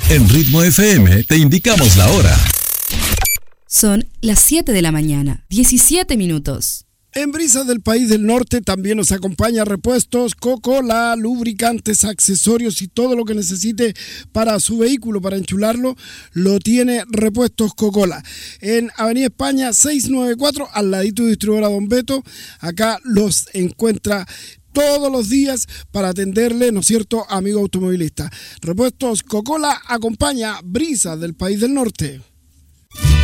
En Ritmo FM te indicamos la hora. Son las 7 de la mañana, 17 minutos. En Brisas del País del Norte también nos acompaña Repuestos Coca-Cola, lubricantes, accesorios y todo lo que necesite para su vehículo, para enchularlo, lo tiene Repuestos Coca-Cola. En Avenida España 694, al ladito de distribuidora Don Beto, acá los encuentra todos los días para atenderle, ¿no es cierto, amigo automovilista? Repuestos Coca-Cola acompaña Brisas del País del Norte.